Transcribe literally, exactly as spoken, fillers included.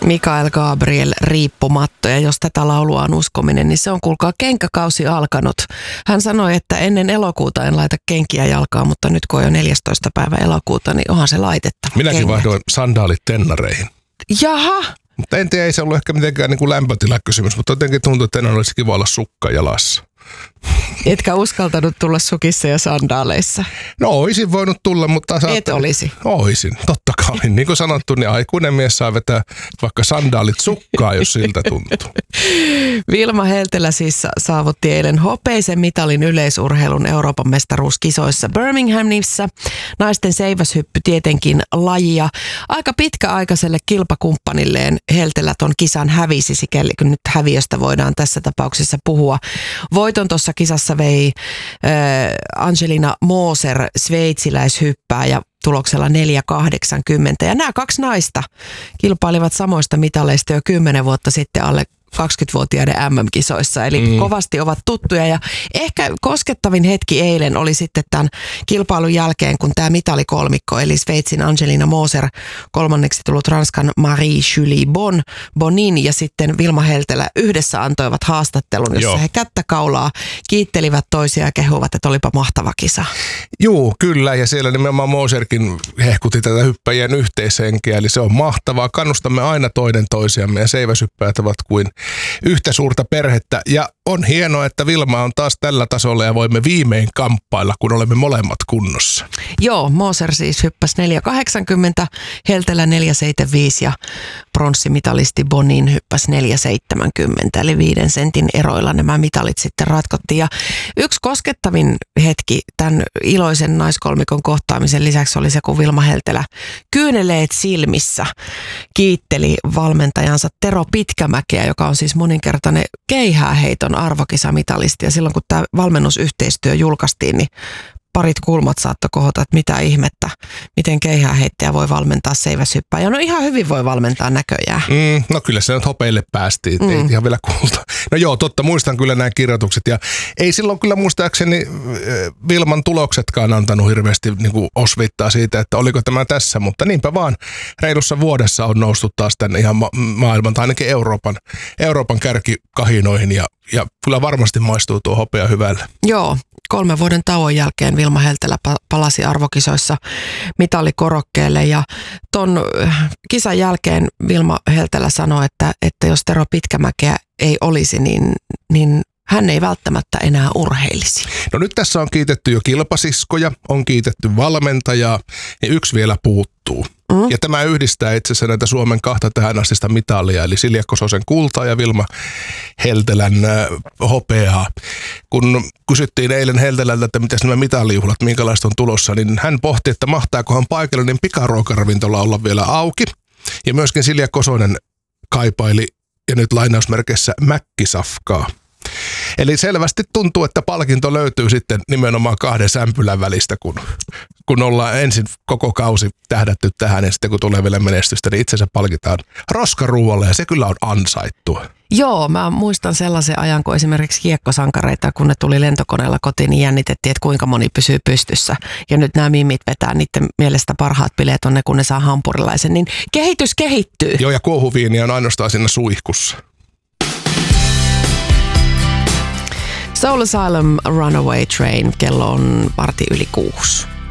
Mikael Gabriel Riippumatto, ja jos tätä laulua on uskominen, niin se on kuulkaa kenkäkausi alkanut. Hän sanoi, että ennen elokuuta en laita kenkiä jalkaan, mutta nyt kun on jo neljästoista päivä elokuuta, niin onhan se laitettava. Minäkin kengät. vaihdoin sandaalit tennareihin. Jaha! Mutta en tiedä, ei se ollut ehkä mitenkään niin kuin lämpötilakysymys, mutta jotenkin tuntuu, että tennan olisi kiva olla sukka jalassa. Etkä uskaltanut tulla sukissa ja sandaaleissa? No oisin voinut tulla, mutta... Et ajattelin, olisi? Oisin, totta kai. Niin kuin sanottu, niin aikuinen mies saa vetää vaikka sandaalit sukkaa, jos siltä tuntuu. Vilma Heltelä siis saavutti eilen hopeisen mitalin yleisurheilun Euroopan mestaruuskisoissa Birminghamissa. Naisten seiväshyppy tietenkin lajia. Aika pitkäaikaiselle kilpakumppanilleen Heltelä ton kisan hävisi, sikäli kun nyt häviöstä voidaan tässä tapauksessa puhua. Voiton tuossa kisassa vei äh, Angelina Moser, sveitsiläishyppääjä, tuloksella neljä kahdeksankymmentä. Ja nämä kaksi naista kilpailivat samoista mitaleista jo kymmenen vuotta sitten alle kaksikymmentävuotiaiden äm äm-kisoissa, eli mm. kovasti ovat tuttuja. Ja ehkä koskettavin hetki eilen oli sitten tämän kilpailun jälkeen, kun tämä mitalikolmikko, eli Sveitsin Angelina Moser, kolmanneksi tullut Ranskan Marie-Julie Bon, Bonin ja sitten Vilma Heltelä yhdessä antoivat haastattelun, jossa Joo. he kättä kaulaa kiittelivät toisia ja kehuvat, että olipa mahtava kisa. Joo, kyllä, ja siellä nimenomaan Moserkin hehkutti tätä hyppäjien yhteishenkeä, eli se on mahtavaa. Kannustamme aina toinen toisiamme ja seiväshyppäjät ovat kuin yhtä suurta perhettä, ja on hienoa, että Vilma on taas tällä tasolla ja voimme viimein kamppailla, kun olemme molemmat kunnossa. Joo, Moser siis hyppäsi neljä kahdeksankymmentä, Heltelä neljä seitsemänkymmentäviisi ja pronssimitalisti Bonin hyppäsi neljä seitsemänkymmentä, eli viiden sentin eroilla nämä mitalit sitten ratkottiin. Ja yksi koskettavin hetki tämän iloisen naiskolmikon kohtaamisen lisäksi oli se, kun Vilma Heltelä kyyneleet silmissä kiitteli valmentajansa Tero Pitkämäkeä, joka on siis moninkertainen keihääheiton arvokisamitalisti. Ja silloin kun tämä valmennusyhteistyö julkaistiin, niin parit kulmat saattoi kohota, että mitä ihmettä, miten keihääheittäjä voi valmentaa seiväshyppää. Ja no ihan hyvin voi valmentaa näköjään. Mm, no kyllä se nyt hopeille päästiin, mm. ei ihan vielä kuulta. No joo, totta, muistan kyllä nämä kirjoitukset. Ja ei silloin kyllä muistaakseni Vilman tuloksetkaan antanut hirveästi niin kuin osvittaa siitä, että oliko tämä tässä. Mutta niinpä vaan reilussa vuodessa on noussut taas tänne ihan ma- maailman tai ainakin Euroopan, Euroopan kärkikahinoihin. Ja, ja kyllä varmasti maistuu tuo hopea hyvällä. Joo. Kolmen vuoden tauon jälkeen Vilma Heltelä palasi arvokisoissa mitalikorokkeelle, ja ton kisan jälkeen Vilma Heltelä sanoi, että, että jos Tero Pitkämäkeä ei olisi, niin, niin hän ei välttämättä enää urheilisi. No nyt tässä on kiitetty jo kilpasiskoja, on kiitetty valmentajaa ja yksi vielä puuttuu. Mm. Ja tämä yhdistää itse asiassa näitä Suomen kahta tähän astista mitalia, eli Silja Kososen kultaa ja Vilma Heltelän äh, hopeaa. Kun kysyttiin eilen Heltelältä, että mitäs nämä mitalijuhlat, minkälaista on tulossa, niin hän pohti, että mahtaakohan paikallinen pikaruokaravintola olla vielä auki. Ja myöskin Silja Kosonen kaipaili, ja nyt lainausmerkeissä, mäkkisafkaa. Eli selvästi tuntuu, että palkinto löytyy sitten nimenomaan kahden sämpylän välistä, kun, kun ollaan ensin koko kausi tähdätty tähän, ja sitten kun tulee vielä menestystä, niin itse asiassa palkitaan roskaruualle, ja se kyllä on ansaittua. Joo, mä muistan sellaisen ajan, kun esimerkiksi kiekkosankareita, kun ne tuli lentokoneella kotiin, niin jännitettiin, että kuinka moni pysyy pystyssä. Ja nyt nämä mimit vetää, niiden mielestä parhaat bileet on ne, kun ne saa hampurilaisen, niin kehitys kehittyy. Joo, ja kuohuviini on ainoastaan siinä suihkussa. Soul Asylum Runaway Train, kello on varti yli kuusi.